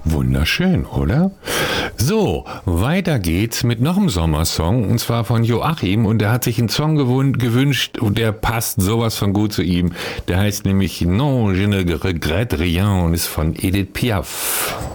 Wunderschön, oder? So, weiter geht's mit noch einem Sommersong, und zwar von Joachim, und der hat sich einen Song gewünscht, und der passt sowas von gut zu ihm. Der heißt nämlich Non, je ne regrette rien und ist von Edith Piaf.